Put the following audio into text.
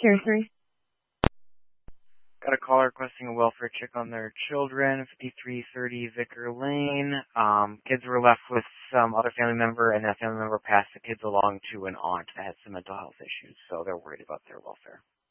Tier 3. Got a caller requesting a welfare check on their children, 5330 Vicar Lane. Kids were left with some other family member, and that family member passed the kids along to an aunt that had some mental health issues, so they're worried about their welfare.